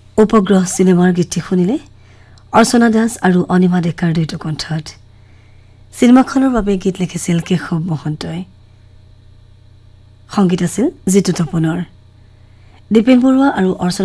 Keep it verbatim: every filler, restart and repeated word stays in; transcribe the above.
উপগ্ৰহ সিনেমাৰ গীতটি শুনিলে অৰ্চনা দাস আৰু অনিমা ডেকাৰ দুইটো কণ্ঠত সিনেমাখনৰ বাবে গীত লিখিছিল কেশৱ মহন্তই সংগীত আছিল জিতু তপনৰ দীপেন বৰুৱা আৰু অৰ্চনা